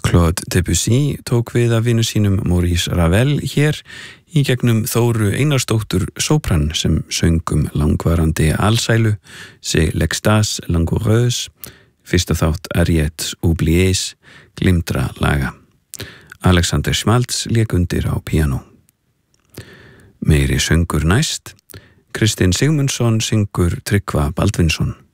Claude Debussy tók við af vinu sínum Maurice Ravel hér í gegnum Þóru Einarsdóttur sópran sem söng langvarandi alsælu, C'est l'extase langoureuse, fyrsta þátt Ariette Oubliées, glimtra laga. Alexander Schmaltz lék undir á píanó. Meiri söngur næst, Kristinn Sigmundsson syngur Tryggva Baldvinsson.